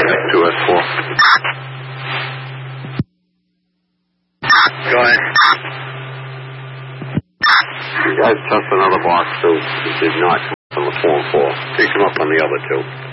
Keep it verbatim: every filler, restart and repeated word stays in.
two S four. Go ahead. You guys test another box, too. It did not come up on the four and four. They come up on the other two.